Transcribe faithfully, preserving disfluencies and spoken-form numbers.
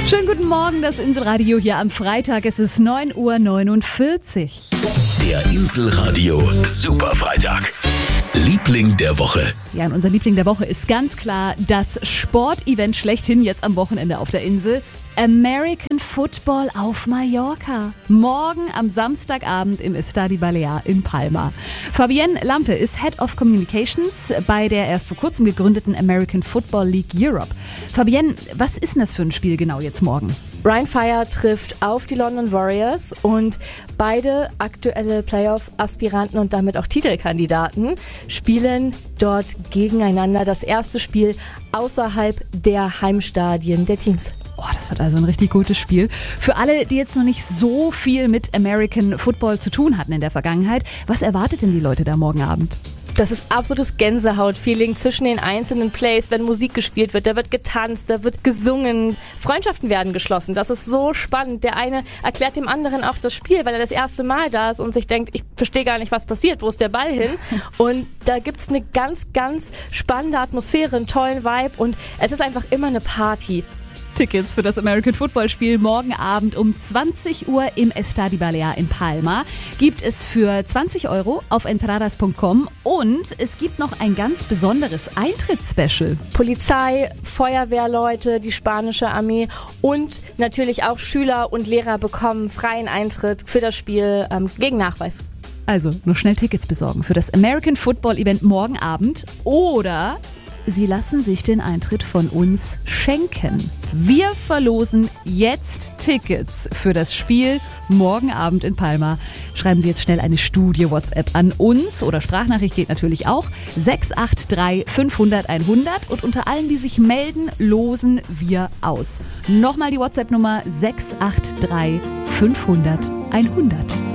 Schönen guten Morgen, das Inselradio hier am Freitag. Es ist neun Uhr neunundvierzig. Der Inselradio Superfreitag. Liebling der Woche. Ja, und unser Liebling der Woche ist ganz klar das Sportevent schlechthin jetzt am Wochenende auf der Insel. American Football auf Mallorca. Morgen am Samstagabend im Estadi Balear in Palma. Fabienne Lampe ist Head of Communications bei der erst vor kurzem gegründeten American Football League Europe. Fabienne, was ist denn das für ein Spiel genau jetzt morgen? Rhein Fire trifft auf die London Warriors und beide aktuelle Playoff-Aspiranten und damit auch Titelkandidaten spielen dort gegeneinander. Das erste Spiel außerhalb der Heimstadien der Teams. Oh, das wird also ein richtig gutes Spiel. Für alle, die jetzt noch nicht so viel mit American Football zu tun hatten in der Vergangenheit, was erwartet denn die Leute da morgen Abend? Das ist absolutes Gänsehaut-Feeling zwischen den einzelnen Plays, wenn Musik gespielt wird. Da wird getanzt, da wird gesungen. Freundschaften werden geschlossen. Das ist so spannend. Der eine erklärt dem anderen auch das Spiel, weil er das erste Mal da ist und sich denkt, ich verstehe gar nicht, was passiert. Wo ist der Ball hin? Und da gibt's eine ganz, ganz spannende Atmosphäre, einen tollen Vibe und es ist einfach immer eine Party. Tickets für das American Football Spiel morgen Abend um zwanzig Uhr im Estadi Balear in Palma gibt es für zwanzig Euro auf entradas punkt com und es gibt noch ein ganz besonderes Eintrittsspecial. Polizei, Feuerwehrleute, die spanische Armee und natürlich auch Schüler und Lehrer bekommen freien Eintritt für das Spiel ähm, gegen Nachweis. Also noch schnell Tickets besorgen für das American Football Event morgen Abend oder Sie lassen sich den Eintritt von uns schenken. Wir verlosen jetzt Tickets für das Spiel morgen Abend in Palma. Schreiben Sie jetzt schnell eine Studio-WhatsApp an uns oder Sprachnachricht geht natürlich auch. sechs acht drei fünfhundert einhundert und unter allen, die sich melden, losen wir aus. Nochmal die WhatsApp-Nummer sechs acht drei fünfhundert einhundert.